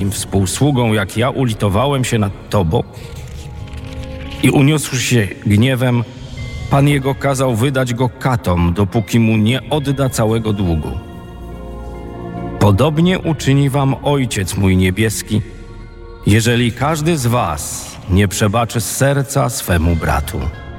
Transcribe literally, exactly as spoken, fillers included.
Twoim współsługą, jak ja ulitowałem się nad Tobą? I uniósłszy się gniewem, Pan jego kazał wydać go katom, dopóki mu nie odda całego długu. Podobnie uczyni wam Ojciec mój niebieski, jeżeli każdy z was nie przebaczy z serca swemu bratu.